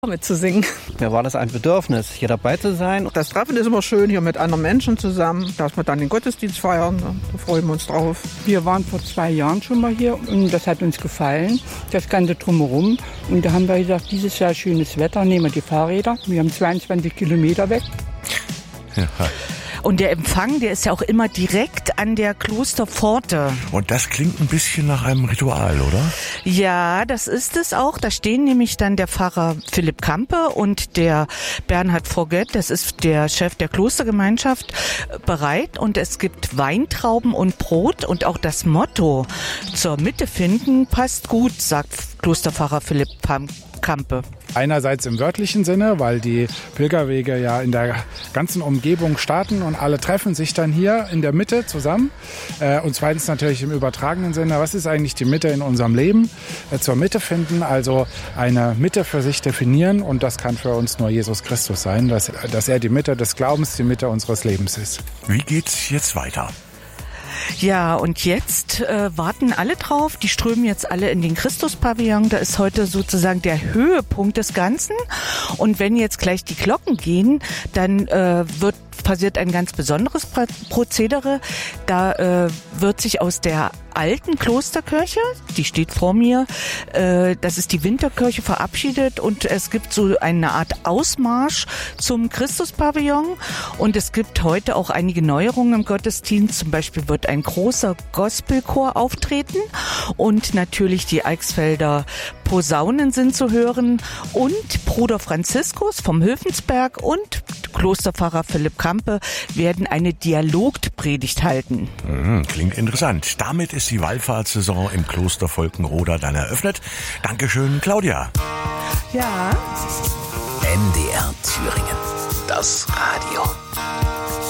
mitzusingen. Mir war das ein Bedürfnis, hier dabei zu sein. Das Treffen ist immer schön, hier mit anderen Menschen zusammen, dass wir dann den Gottesdienst feiern. Da freuen wir uns drauf. Wir waren vor 2 Jahren schon mal hier und das hat uns gefallen, das Ganze drumherum. Und da haben wir gesagt, dieses Jahr schönes Wetter, nehmen wir die Fahrräder. Wir haben 22 Kilometer weg. Ja. Und der Empfang, der ist ja auch immer direkt an der Klosterpforte. Und das klingt ein bisschen nach einem Ritual, oder? Ja, das ist es auch. Da stehen nämlich dann der Pfarrer Philipp Kampe und der Bernhard Forget, das ist der Chef der Klostergemeinschaft, bereit. Und es gibt Weintrauben und Brot. Und auch das Motto zur Mitte finden passt gut, sagt Klosterpfarrer Philipp Kampe. Einerseits im wörtlichen Sinne, weil die Pilgerwege ja in der ganzen Umgebung starten und alle treffen sich dann hier in der Mitte zusammen. Und zweitens natürlich im übertragenen Sinne, was ist eigentlich die Mitte in unserem Leben? Zur Mitte finden, also eine Mitte für sich definieren, und das kann für uns nur Jesus Christus sein, dass er die Mitte des Glaubens, die Mitte unseres Lebens ist. Wie geht's jetzt weiter? Ja, und jetzt warten alle drauf. Die strömen jetzt alle in den Christuspavillon. Da ist heute sozusagen der Höhepunkt des Ganzen. Und wenn jetzt gleich die Glocken gehen, dann passiert ein ganz besonderes Prozedere. Da wird sich aus der alten Klosterkirche, die steht vor mir, das ist die Winterkirche, verabschiedet, und es gibt so eine Art Ausmarsch zum Christuspavillon, und es gibt heute auch einige Neuerungen im Gottesdienst. Zum Beispiel wird ein großer Gospelchor auftreten und natürlich die Eichsfelder Posaunen sind zu hören und Bruder Franziskus vom Höfensberg und Klosterpfarrer Philipp Kampe werden eine Dialogpredigt halten. Klingt interessant. Damit ist die Wallfahrtssaison im Kloster Volkenroda dann eröffnet. Dankeschön, Claudia. Ja. NDR Thüringen. Das Radio.